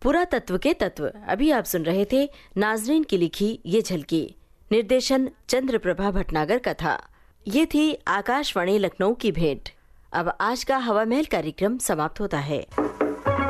पुरातत्व के तत्व। अभी आप सुन रहे थे नाजरीन की लिखी ये झलकी। निर्देशन चंद्रप्रभा भटनागर का था। ये थी आकाशवाणी लखनऊ की भेंट। अब आज का हवा महल कार्यक्रम समाप्त होता है।